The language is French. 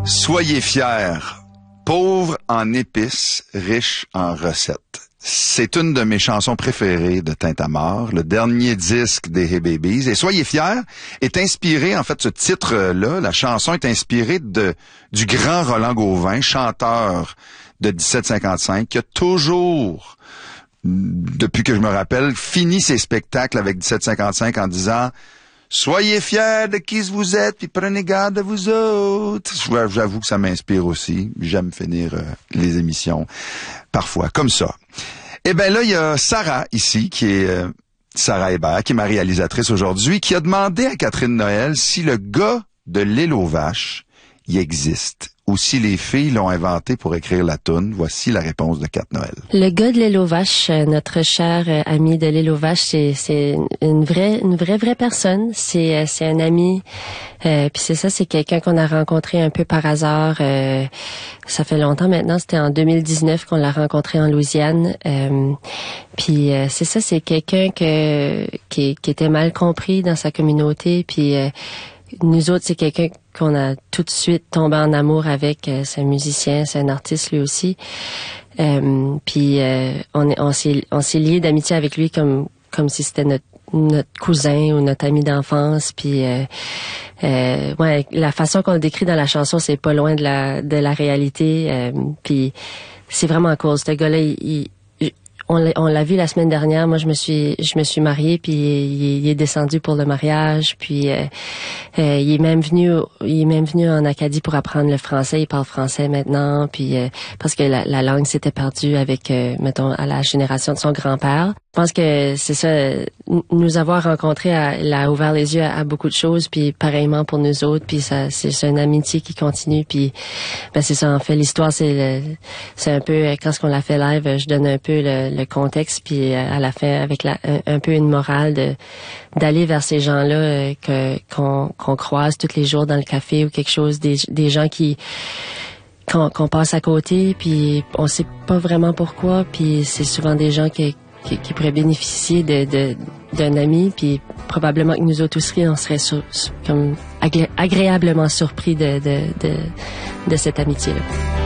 Soyez fiers, pauvres en épices, riches en recettes. C'est une de mes chansons préférées de Tintamarre, le dernier disque des Hey Babies. Et Soyez fiers est inspiré, en fait, ce titre-là, la chanson est inspirée du grand Roland Gauvin, chanteur de 1755, qui a toujours, depuis que je me rappelle, fini ses spectacles avec 1755 en disant « Soyez fiers de qui vous êtes, puis prenez garde de vous autres. » J'avoue que ça m'inspire aussi. J'aime finir les émissions parfois comme ça. Eh bien là, il y a Sarah ici, qui est Sarah Hébert, qui est ma réalisatrice aujourd'hui, qui a demandé à Catherine Noël si le gars de l'île aux vaches y existe, ou si les filles l'ont inventé pour écrire la toune. Voici la réponse de Cat Noël. Le gars de l'île aux vaches, notre cher ami de l'île aux vaches, c'est une vraie personne. C'est un ami. Puis c'est ça, c'est quelqu'un qu'on a rencontré un peu par hasard. Ça fait longtemps maintenant. C'était en 2019 qu'on l'a rencontré en Louisiane. Puis c'est ça, c'est quelqu'un qui était mal compris dans sa communauté. Puis nous autres, c'est quelqu'un qu'on a tout de suite tombé en amour avec. C'est un musicien, c'est un artiste lui aussi. Puis on s'est liés d'amitié avec lui comme si c'était notre cousin ou notre ami d'enfance. Puis ouais, la façon qu'on le décrit dans la chanson, c'est pas loin de la réalité. Puis c'est vraiment cool. Ce gars-là, on l'a vu la semaine dernière. Moi, je me suis mariée, puis il est descendu pour le mariage. Puis il est même venu en Acadie pour apprendre le français. Il parle français maintenant. Puis parce que la langue s'était perdue avec, mettons, à la génération de son grand-père. Je pense que c'est ça, nous avoir rencontrés l'a ouvert les yeux à beaucoup de choses, puis pareillement pour nous autres, puis ça, c'est une amitié qui continue, puis ben c'est ça, en fait, l'histoire, c'est un peu, quand on l'a fait live, je donne un peu le contexte, puis à la fin, avec un peu une morale d'aller vers ces gens-là qu'on croise tous les jours dans le café ou quelque chose, des gens qu'on passe à côté, puis on sait pas vraiment pourquoi, puis c'est souvent des gens qui pourraient bénéficier d'un ami, puis probablement que nous autres aussi, on serait comme agréablement surpris de cette amitié-là.